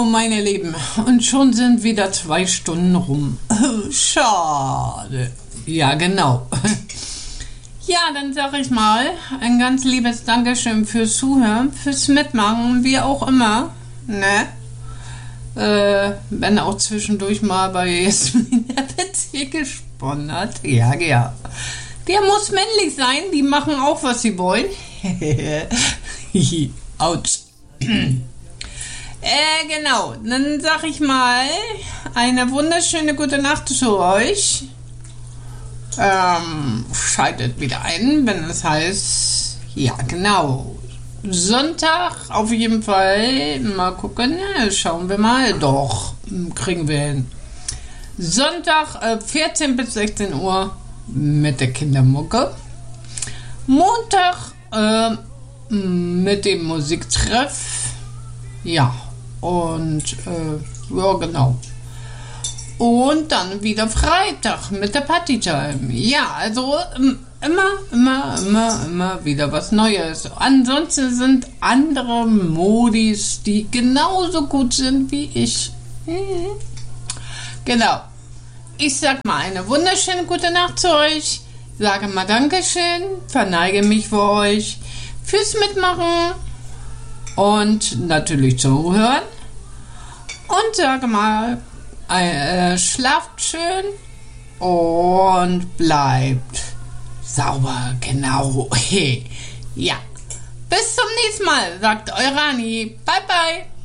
meine Lieben, und schon sind wieder 2 Stunden rum. Schade. Ja, genau. Ja, dann sage ich mal ein ganz liebes Dankeschön fürs Zuhören, fürs Mitmachen, wie auch immer. Ne? Wenn auch zwischendurch mal bei Jasmin der Witz hier gesponnen hat. Ja, ja. Der muss männlich sein, die machen auch, was sie wollen. Autsch. Genau, dann sag ich mal eine wunderschöne gute Nacht zu euch. Schaltet wieder ein, wenn es heißt, ja genau, Sonntag auf jeden Fall, mal gucken, schauen wir mal, doch, kriegen wir hin. Sonntag 14 bis 16 Uhr mit der Kindermucke. Montag mit dem Musiktreff, ja, und ja genau. Und dann wieder Freitag mit der Partytime. Ja, also immer wieder was Neues. Ansonsten sind andere Modis, die genauso gut sind wie ich. Genau. Ich sag mal eine wunderschöne gute Nacht zu euch. Sage mal Dankeschön, verneige mich für euch, fürs Mitmachen und natürlich zuhören. Und sage mal, schlaft schön und bleibt sauber, genau. Ja, bis zum nächsten Mal, sagt eure Anni. Bye, bye.